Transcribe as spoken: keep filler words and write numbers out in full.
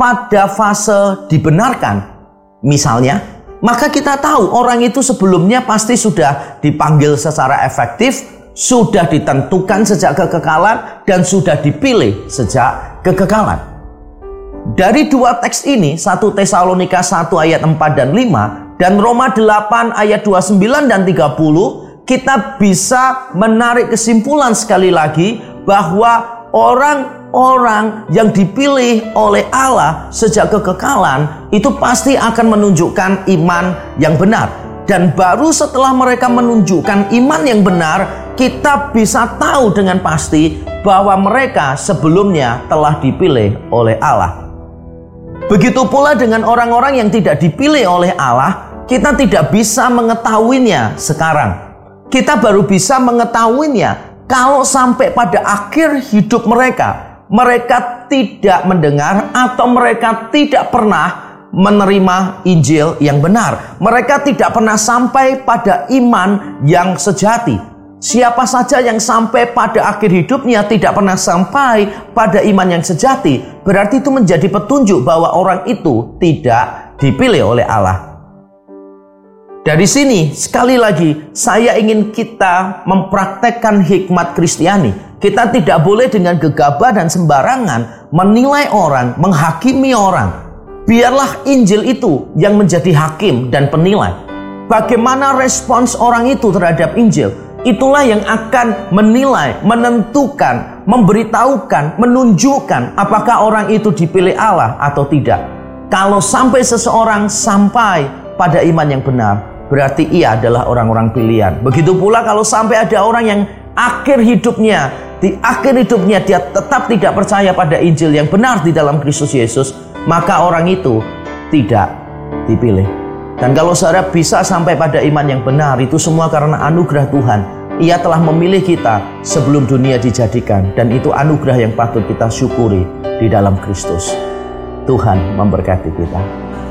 pada fase dibenarkan, misalnya, maka kita tahu orang itu sebelumnya pasti sudah dipanggil secara efektif, sudah ditentukan sejak kekekalan, dan sudah dipilih sejak kekekalan. Dari dua teks ini, satu Tesalonika satu ayat empat dan lima, dan Roma delapan ayat dua puluh sembilan dan tiga puluh, kita bisa menarik kesimpulan sekali lagi bahwa orang-orang yang dipilih oleh Allah sejak kekekalan itu pasti akan menunjukkan iman yang benar. Dan baru setelah mereka menunjukkan iman yang benar, kita bisa tahu dengan pasti bahwa mereka sebelumnya telah dipilih oleh Allah. Begitu pula dengan orang-orang yang tidak dipilih oleh Allah, kita tidak bisa mengetahuinya sekarang. Kita baru bisa mengetahuinya kalau sampai pada akhir hidup mereka, mereka tidak mendengar atau mereka tidak pernah menerima Injil yang benar. Mereka tidak pernah sampai pada iman yang sejati. Siapa saja yang sampai pada akhir hidupnya tidak pernah sampai pada iman yang sejati, berarti itu menjadi petunjuk bahwa orang itu tidak dipilih oleh Allah. Dari sini, sekali lagi, saya ingin kita mempraktekkan hikmat Kristiani. Kita tidak boleh dengan gegabah dan sembarangan menilai orang, menghakimi orang. Biarlah Injil itu yang menjadi hakim dan penilai. Bagaimana respons orang itu terhadap Injil, itulah yang akan menilai, menentukan, memberitahukan, menunjukkan apakah orang itu dipilih Allah atau tidak. Kalau sampai seseorang sampai pada iman yang benar, berarti ia adalah orang-orang pilihan. Begitu pula kalau sampai ada orang yang akhir hidupnya, di akhir hidupnya dia tetap tidak percaya pada Injil yang benar di dalam Kristus Yesus, maka orang itu tidak dipilih. Dan kalau saudara bisa sampai pada iman yang benar, itu semua karena anugerah Tuhan. Ia telah memilih kita sebelum dunia dijadikan, dan itu anugerah yang patut kita syukuri di dalam Kristus. Tuhan memberkati kita.